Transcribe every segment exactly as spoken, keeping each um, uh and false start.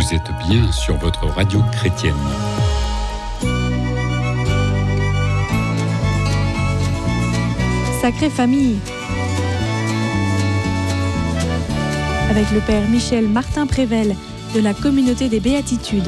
Vous êtes bien sur votre radio chrétienne. Sacrée Famille, avec le Père Michel Martin Prével de la Communauté des Béatitudes.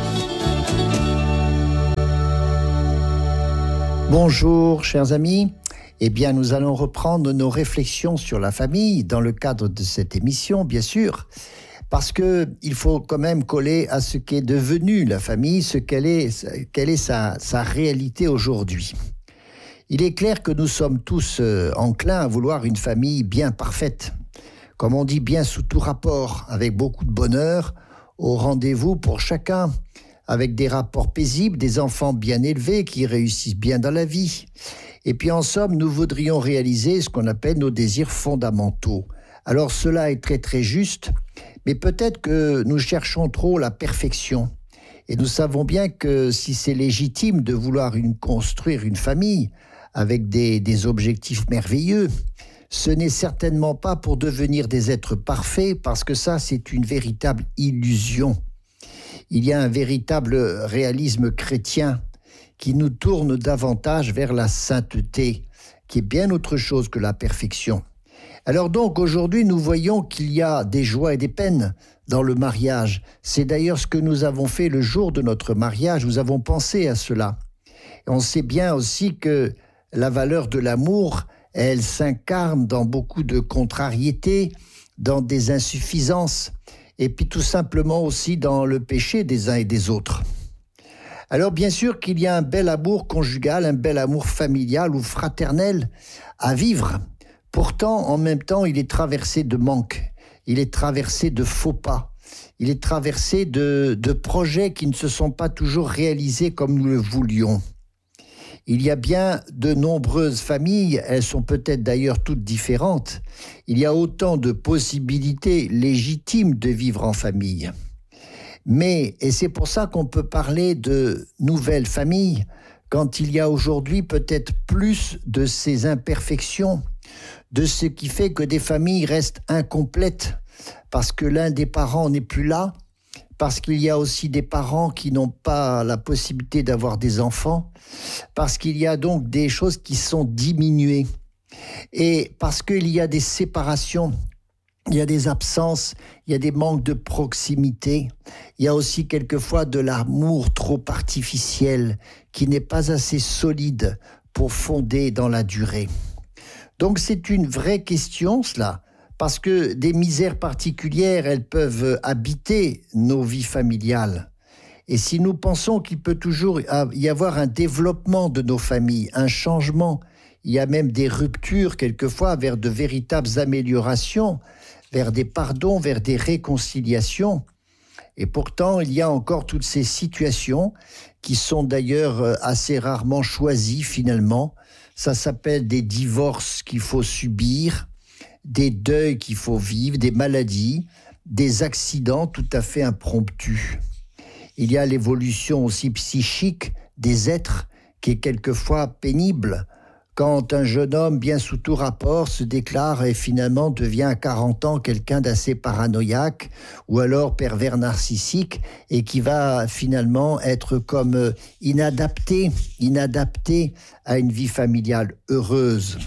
Bonjour chers amis, eh bien nous allons reprendre nos réflexions sur la famille dans le cadre de cette émission, bien sûr, parce qu'il faut quand même coller à ce qu'est devenu la famille, ce qu'elle est, quelle est sa, sa réalité aujourd'hui. Il est clair que nous sommes tous euh, enclins à vouloir une famille bien parfaite, comme on dit, bien sous tout rapport, avec beaucoup de bonheur, au rendez-vous pour chacun, avec des rapports paisibles, des enfants bien élevés qui réussissent bien dans la vie. Et puis en somme, nous voudrions réaliser ce qu'on appelle nos désirs fondamentaux. Alors cela est très très juste, mais peut-être que nous cherchons trop la perfection. Et nous savons bien que si c'est légitime de vouloir une, construire une famille avec des, des objectifs merveilleux, ce n'est certainement pas pour devenir des êtres parfaits, parce que ça, c'est une véritable illusion. Il y a un véritable réalisme chrétien qui nous tourne davantage vers la sainteté, qui est bien autre chose que la perfection. Alors donc, aujourd'hui, nous voyons qu'il y a des joies et des peines dans le mariage. C'est d'ailleurs ce que nous avons fait le jour de notre mariage. Nous avons pensé à cela. Et on sait bien aussi que la valeur de l'amour, elle s'incarne dans beaucoup de contrariétés, dans des insuffisances, et puis tout simplement aussi dans le péché des uns et des autres. Alors bien sûr qu'il y a un bel amour conjugal, un bel amour familial ou fraternel à vivre. Pourtant, en même temps, il est traversé de manques, il est traversé de faux pas, il est traversé de, de projets qui ne se sont pas toujours réalisés comme nous le voulions. Il y a bien de nombreuses familles, elles sont peut-être d'ailleurs toutes différentes. Il y a autant de possibilités légitimes de vivre en famille. Mais, et c'est pour ça qu'on peut parler de nouvelles familles, quand il y a aujourd'hui peut-être plus de ces imperfections, de ce qui fait que des familles restent incomplètes, parce que l'un des parents n'est plus là, parce qu'il y a aussi des parents qui n'ont pas la possibilité d'avoir des enfants, parce qu'il y a donc des choses qui sont diminuées, et parce qu'il y a des séparations, il y a des absences, il y a des manques de proximité, il y a aussi quelquefois de l'amour trop artificiel, qui n'est pas assez solide pour fonder dans la durée. Donc c'est une vraie question, cela, parce que des misères particulières, elles peuvent habiter nos vies familiales. Et si nous pensons qu'il peut toujours y avoir un développement de nos familles, un changement, il y a même des ruptures quelquefois vers de véritables améliorations, vers des pardons, vers des réconciliations. Et pourtant, il y a encore toutes ces situations qui sont d'ailleurs assez rarement choisies finalement. Ça s'appelle des divorces qu'il faut subir, des deuils qu'il faut vivre, des maladies, des accidents tout à fait impromptus. Il y a l'évolution aussi psychique des êtres qui est quelquefois pénible. Quand un jeune homme bien sous tout rapport se déclare et finalement devient à quarante ans quelqu'un d'assez paranoïaque ou alors pervers narcissique et qui va finalement être comme inadapté, inadapté à une vie familiale heureuse.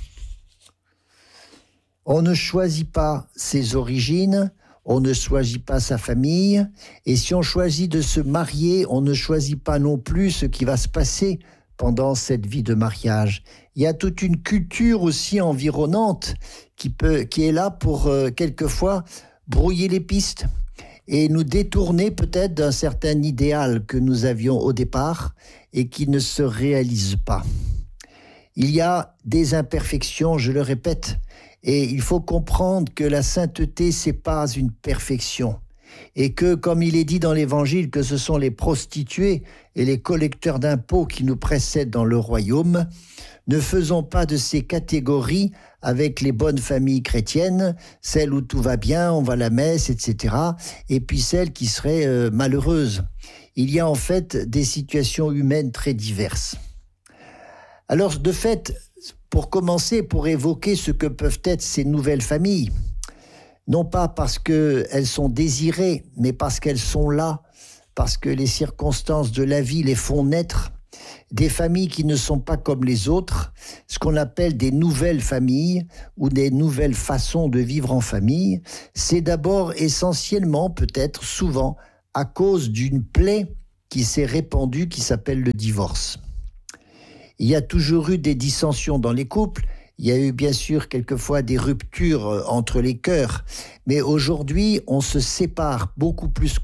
On ne choisit pas ses origines, on ne choisit pas sa famille, et si on choisit de se marier, on ne choisit pas non plus ce qui va se passer pendant cette vie de mariage. Il y a toute une culture aussi environnante qui, peut, qui est là pour euh, quelquefois brouiller les pistes et nous détourner peut-être d'un certain idéal que nous avions au départ et qui ne se réalise pas. Il y a des imperfections, je le répète, et il faut comprendre que la sainteté, c'est pas une perfection. Et que, comme il est dit dans l'Évangile, que ce sont les prostituées et les collecteurs d'impôts qui nous précèdent dans le royaume, ne faisons pas de ces catégories avec les bonnes familles chrétiennes, celles où tout va bien, on va à la messe, et cetera, et puis celles qui seraient euh, malheureuses. Il y a en fait des situations humaines très diverses. Alors, de fait, pour commencer, pour évoquer ce que peuvent être ces nouvelles familles, non pas parce qu'elles sont désirées, mais parce qu'elles sont là, parce que les circonstances de la vie les font naître. Des familles qui ne sont pas comme les autres, ce qu'on appelle des nouvelles familles ou des nouvelles façons de vivre en famille, c'est d'abord essentiellement, peut-être souvent, à cause d'une plaie qui s'est répandue, qui s'appelle le divorce. Il y a toujours eu des dissensions dans les couples, il y a eu bien sûr quelquefois des ruptures entre les cœurs, mais aujourd'hui on se sépare beaucoup plus